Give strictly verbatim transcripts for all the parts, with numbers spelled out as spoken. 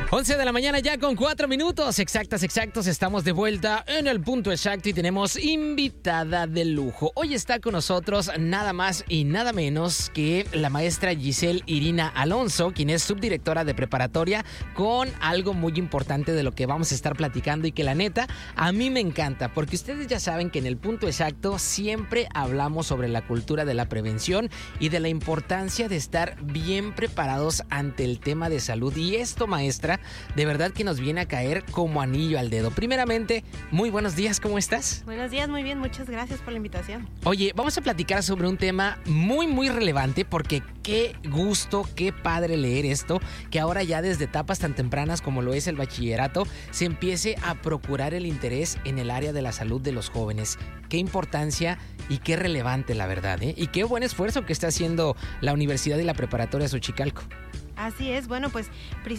once de la mañana ya con cuatro minutos, exactas, exactos, estamos de vuelta en el punto exacto y tenemos invitada de lujo. Hoy está con nosotros nada más y nada menos que la maestra Giselle Irina Alonso, quien es subdirectora de preparatoria, con algo muy importante de lo que vamos a estar platicando y que la neta a mí me encanta, porque ustedes ya saben que en el punto exacto siempre hablamos sobre la cultura de la prevención y de la importancia de estar bien preparados ante el tema de salud. Y esto, maestra, de verdad que nos viene a caer como anillo al dedo. Primeramente, muy buenos días, ¿cómo estás? Buenos días, muy bien, muchas gracias por la invitación. Oye, vamos a platicar sobre un tema muy, muy relevante, porque qué gusto, qué padre leer esto, que ahora ya desde etapas tan tempranas como lo es el bachillerato, se empiece a procurar el interés en el área de la salud de los jóvenes. Qué importancia y qué relevante, la verdad, ¿eh? Y qué buen esfuerzo que está haciendo la Universidad y la Preparatoria Xochicalco. Así es, bueno, pues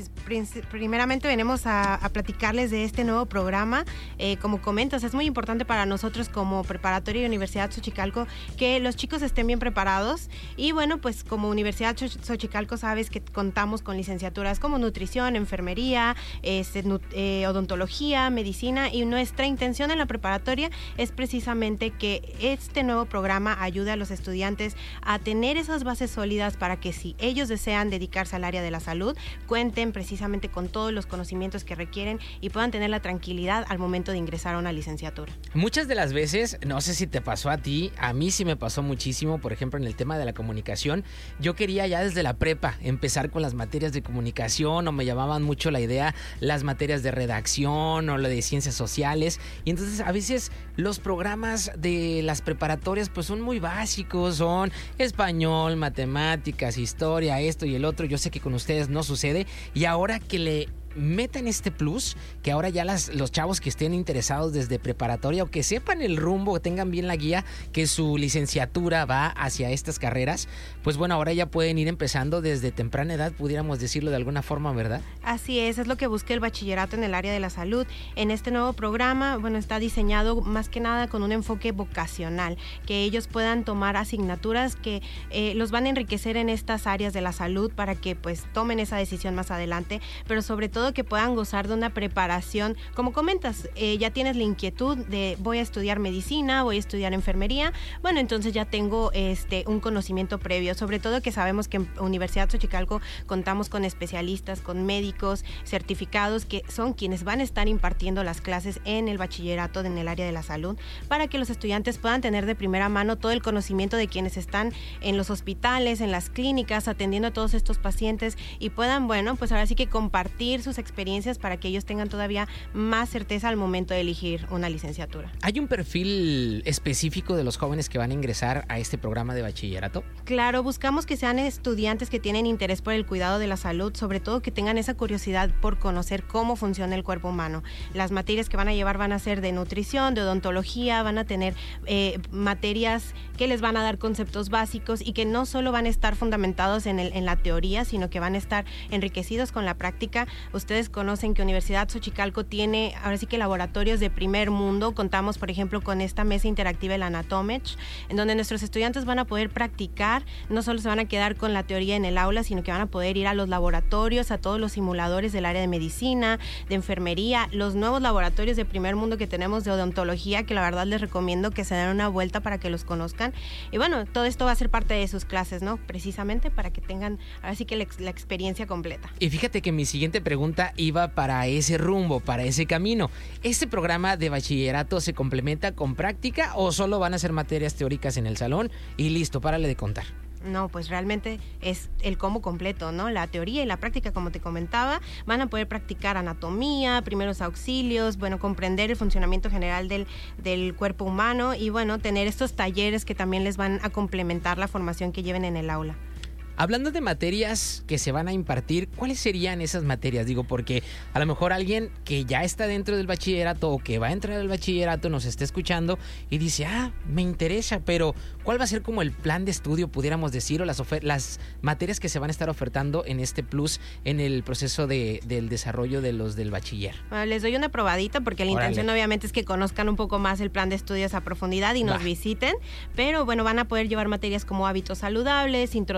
primeramente venimos a, a platicarles de este nuevo programa. Eh, como comentas, es muy importante para nosotros como Preparatoria y Universidad Xochicalco que los chicos estén bien preparados. Y bueno, pues como Universidad Xochicalco sabes que contamos con licenciaturas como nutrición, enfermería, eh, eh, odontología, medicina, y nuestra intención en la preparatoria es precisamente que este nuevo programa ayude a los estudiantes a tener esas bases sólidas para que si ellos desean dedicarse a la área de la salud, cuenten precisamente con todos los conocimientos que requieren y puedan tener la tranquilidad al momento de ingresar a una licenciatura. Muchas de las veces, no sé si te pasó a ti, a mí sí me pasó muchísimo, por ejemplo, en el tema de la comunicación. Yo quería ya desde la prepa empezar con las materias de comunicación, o me llamaban mucho la idea las materias de redacción o lo de ciencias sociales, y entonces a veces los programas de las preparatorias pues son muy básicos, son español, matemáticas, historia, esto y el otro. Yo sé que con ustedes no sucede, y ahora que le metan este plus, que ahora ya las, los chavos que estén interesados desde preparatoria o que sepan el rumbo, que tengan bien la guía, que su licenciatura va hacia estas carreras, pues bueno, ahora ya pueden ir empezando desde temprana edad, pudiéramos decirlo de alguna forma, ¿verdad? Así es, es lo que busca el bachillerato en el área de la salud. En este nuevo programa, bueno, está diseñado más que nada con un enfoque vocacional, que ellos puedan tomar asignaturas que eh, los van a enriquecer en estas áreas de la salud para que pues tomen esa decisión más adelante, pero sobre todo que puedan gozar de una preparación. Como comentas, eh, ya tienes la inquietud de voy a estudiar medicina, voy a estudiar enfermería, bueno, entonces ya tengo este un conocimiento previo, sobre todo que sabemos que en Universidad Xochicalco contamos con especialistas, con médicos certificados que son quienes van a estar impartiendo las clases en el bachillerato en el área de la salud, para que los estudiantes puedan tener de primera mano todo el conocimiento de quienes están en los hospitales, en las clínicas, atendiendo a todos estos pacientes, y puedan, bueno, pues ahora sí que compartir sus experiencias para que ellos tengan todavía más certeza al momento de elegir una licenciatura. ¿Hay un perfil específico de los jóvenes que van a ingresar a este programa de bachillerato? Claro, buscamos que sean estudiantes que tienen interés por el cuidado de la salud, sobre todo que tengan esa curiosidad por conocer cómo funciona el cuerpo humano. Las materias que van a llevar van a ser de nutrición, de odontología, van a tener eh, materias que les van a dar conceptos básicos y que no solo van a estar fundamentados en, el, en la teoría, sino que van a estar enriquecidos con la práctica. Ustedes conocen que Universidad Xochicalco tiene ahora sí que laboratorios de primer mundo. Contamos, por ejemplo, con esta mesa interactiva, el Anatomech, en donde nuestros estudiantes van a poder practicar. No solo se van a quedar con la teoría en el aula, sino que van a poder ir a los laboratorios, a todos los simuladores del área de medicina, de enfermería, los nuevos laboratorios de primer mundo que tenemos de odontología, que la verdad les recomiendo que se den una vuelta para que los conozcan. Y bueno, todo esto va a ser parte de sus clases, ¿no? Precisamente para que tengan ahora sí que la, la experiencia completa. Y fíjate que mi siguiente pregunta iba para ese rumbo, para ese camino. ¿Este programa de bachillerato se complementa con práctica o solo van a ser materias teóricas en el salón y listo, párale de contar? No, pues realmente es el combo completo, ¿no? La teoría y la práctica, como te comentaba, van a poder practicar anatomía, primeros auxilios, bueno, comprender el funcionamiento general del, del cuerpo humano y, bueno, tener estos talleres que también les van a complementar la formación que lleven en el aula. Hablando de materias que se van a impartir, ¿cuáles serían esas materias? Digo, porque a lo mejor alguien que ya está dentro del bachillerato o que va a entrar al bachillerato nos está escuchando y dice, ah, me interesa, pero ¿cuál va a ser como el plan de estudio, pudiéramos decir, o las, ofer- las materias que se van a estar ofertando en este plus en el proceso de, del desarrollo de los del bachiller? Bueno, les doy una probadita porque la Órale. intención obviamente es que conozcan un poco más el plan de estudios a profundidad y nos Va. visiten, pero bueno, van a poder llevar materias como hábitos saludables, introducción a la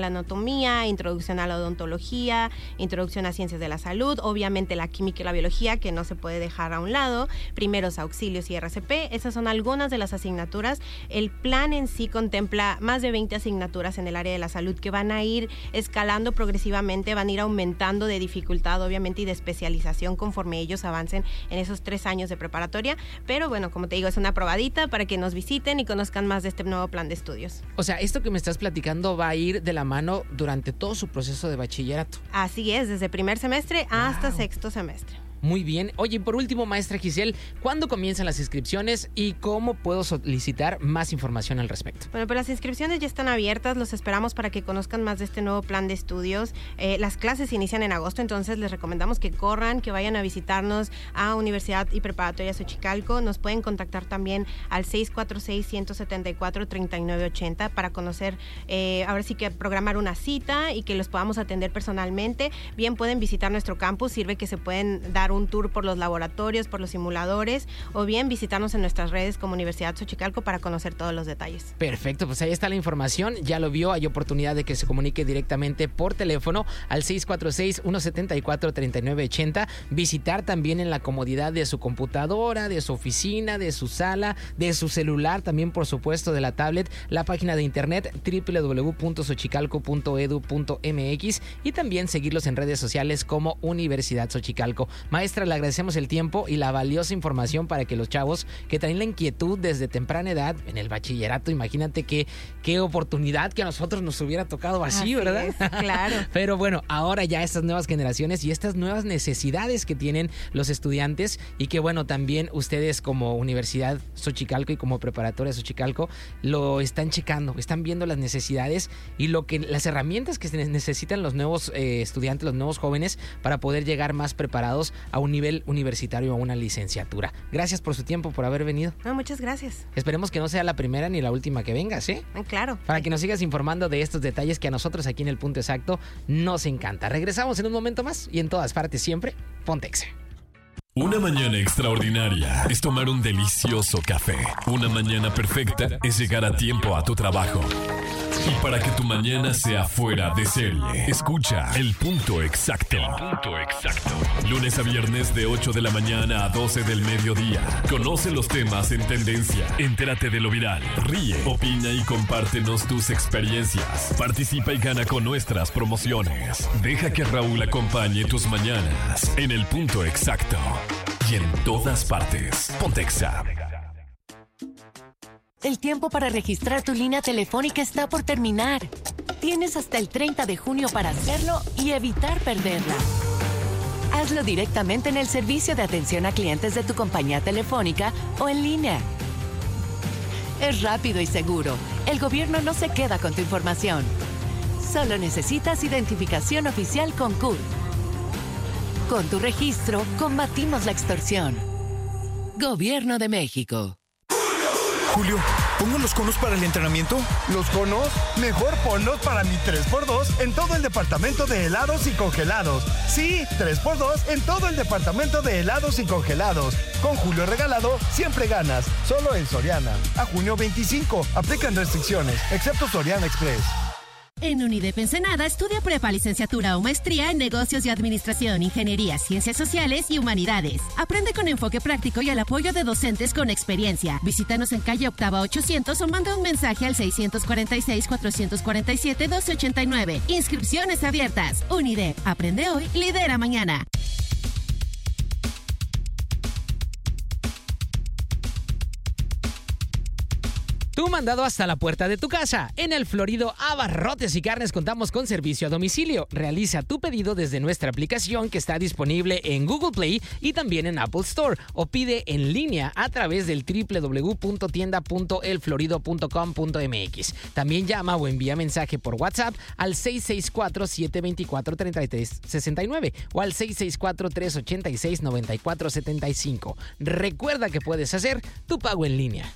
anatomía, introducción a la odontología, introducción a ciencias de la salud, obviamente la química y la biología, que no se puede dejar a un lado, primeros auxilios y R C P. Esas son algunas de las asignaturas. El plan en sí contempla más de veinte asignaturas en el área de la salud que van a ir escalando progresivamente, van a ir aumentando de dificultad, obviamente, y de especialización conforme ellos avancen en esos tres años de preparatoria. Pero bueno, como te digo, es una probadita para que nos visiten y conozcan más de este nuevo plan de estudios. O sea, esto que me estás platicando va a ir de la mano durante todo su proceso de bachillerato. Así es, desde primer semestre hasta wow. sexto semestre. Muy bien. Oye, y por último, maestra Giselle, ¿cuándo comienzan las inscripciones y cómo puedo solicitar más información al respecto? Bueno, pues las inscripciones ya están abiertas, los esperamos para que conozcan más de este nuevo plan de estudios. Eh, las clases inician en agosto, entonces les recomendamos que corran, que vayan a visitarnos a Universidad y Preparatoria Xochicalco. Nos pueden contactar también al seis cuatro seis, uno siete cuatro, tres nueve ocho cero para conocer, eh, ahora sí que programar una cita y que los podamos atender personalmente. Bien, pueden visitar nuestro campus, sirve que se pueden dar un tour por los laboratorios, por los simuladores, o bien visitarnos en nuestras redes como Universidad Xochicalco para conocer todos los detalles. Perfecto, pues ahí está la información, ya lo vio, hay oportunidad de que se comunique directamente por teléfono al seis cuatro seis, uno siete cuatro, tres nueve ocho cero, visitar también en la comodidad de su computadora, de su oficina, de su sala, de su celular, también por supuesto de la tablet, la página de internet doble u doble u doble u punto xochicalco punto edu punto eme equis y también seguirlos en redes sociales como Universidad Xochicalco. Maestra, le agradecemos el tiempo y la valiosa información para que los chavos que traen la inquietud desde temprana edad en el bachillerato, imagínate qué, qué oportunidad que a nosotros nos hubiera tocado así, así ¿verdad? Es, claro. Pero bueno, ahora ya estas nuevas generaciones y estas nuevas necesidades que tienen los estudiantes y que bueno, también ustedes como Universidad Xochicalco y como Preparatoria Xochicalco lo están checando, están viendo las necesidades y lo que las herramientas que se necesitan los nuevos eh, estudiantes, los nuevos jóvenes para poder llegar más preparados a un nivel universitario o a una licenciatura. Gracias por su tiempo, por haber venido. No, muchas gracias. Esperemos que no sea la primera ni la última que vengas, ¿eh? Claro. Para que nos sigas informando de estos detalles que a nosotros aquí en El Punto Exacto nos encanta. Regresamos en un momento más y en todas partes siempre, Ponte Exa. Una mañana extraordinaria es tomar un delicioso café. Una mañana perfecta es llegar a tiempo a tu trabajo. Y para que tu mañana sea fuera de serie, escucha El Punto Exacto. El Punto Exacto. Lunes a viernes de ocho de la mañana a doce del mediodía. Conoce los temas en tendencia. Entérate de lo viral. Ríe, opina y compártenos tus experiencias. Participa y gana con nuestras promociones. Deja que Raúl acompañe tus mañanas en El Punto Exacto. Y en todas partes. Ponte Exa. El tiempo para registrar tu línea telefónica está por terminar. Tienes hasta el treinta de junio para hacerlo y evitar perderla. Hazlo directamente en el servicio de atención a clientes de tu compañía telefónica o en línea. Es rápido y seguro. El gobierno no se queda con tu información. Solo necesitas identificación oficial con C U R. Con tu registro, combatimos la extorsión. Gobierno de México. Julio, ¿pongo los conos para el entrenamiento? ¿Los conos? Mejor ponlos para mi tres por dos en todo el departamento de helados y congelados. Sí, tres por dos en todo el departamento de helados y congelados. Con Julio regalado, siempre ganas. Solo en Soriana. A junio veinticinco. Aplican restricciones, excepto Soriana Express. En UNIDEP Ensenada estudia prepa, licenciatura o maestría en negocios y administración, ingeniería, ciencias sociales y humanidades. Aprende con enfoque práctico y el apoyo de docentes con experiencia. Visítanos en calle Octava ochocientos o manda un mensaje al seis cuatro seis, cuatro cuatro siete, uno dos ocho nueve. Inscripciones abiertas. UNIDEP. Aprende hoy, lidera mañana. Tu mandado hasta la puerta de tu casa. En el Florido Abarrotes y Carnes contamos con servicio a domicilio. Realiza tu pedido desde nuestra aplicación que está disponible en Google Play y también en Apple Store o pide en línea a través del doble u doble u doble u punto tienda punto el florido punto com punto eme equis. También llama o envía mensaje por WhatsApp al seis seis cuatro, siete dos cuatro, tres tres seis nueve o al seis seis cuatro, tres ocho seis, nueve cuatro siete cinco. Recuerda que puedes hacer tu pago en línea.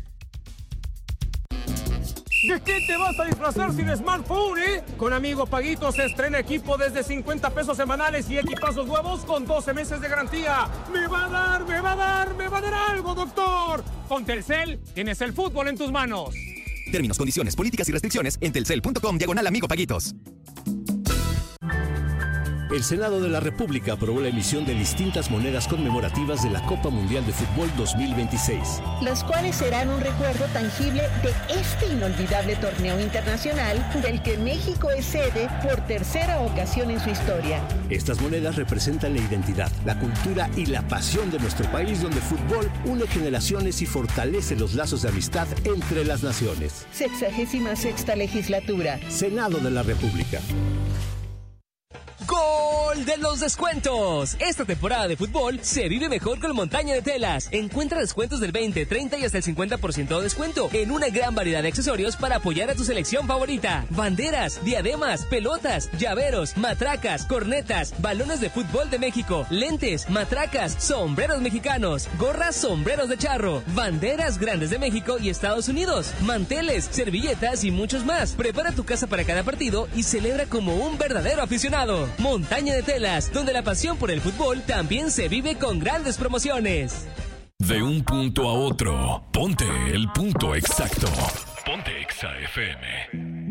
¿De qué te vas a disfrazar sin smartphone, eh? Con Amigo Paguito se estrena equipo desde cincuenta pesos semanales y equipazos nuevos con doce meses de garantía. ¡Me va a dar, me va a dar, me va a dar algo, doctor! Con Telcel tienes el fútbol en tus manos. Términos, condiciones, políticas y restricciones en telcel.com diagonal amigo Paguitos. El Senado de la República aprobó la emisión de distintas monedas conmemorativas de la Copa Mundial de Fútbol dos mil veintiséis. Las cuales serán un recuerdo tangible de este inolvidable torneo internacional del que México es sede por tercera ocasión en su historia. Estas monedas representan la identidad, la cultura y la pasión de nuestro país, donde el fútbol une generaciones y fortalece los lazos de amistad entre las naciones. Sexagésima sexta legislatura. Senado de la República. ¡Gol de los descuentos! Esta temporada de fútbol se vive mejor con Montaña de Telas. Encuentra descuentos del veinte, treinta y hasta el cincuenta por ciento de descuento en una gran variedad de accesorios para apoyar a tu selección favorita. Banderas, diademas, pelotas, llaveros, matracas, cornetas, balones de fútbol de México, lentes, matracas, sombreros mexicanos, gorras, sombreros de charro, banderas grandes de México y Estados Unidos, manteles, servilletas y muchos más. Prepara tu casa para cada partido y celebra como un verdadero aficionado. Montaña de Telas, donde la pasión por el fútbol también se vive con grandes promociones. De un punto a otro, ponte el punto exacto. Ponte Exa F M.